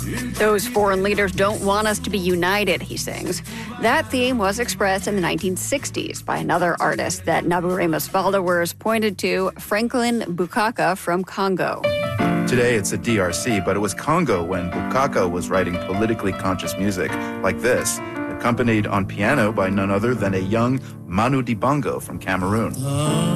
Those foreign leaders don't want us to be united, he sings. That theme was expressed in the 1960s by another artist that Naburemo's followers pointed to, Franklin Bukaka from Congo. Today it's the DRC, but it was Congo when Bukaka was writing politically conscious music like this, accompanied on piano by none other than a young Manu Dibango from Cameroon.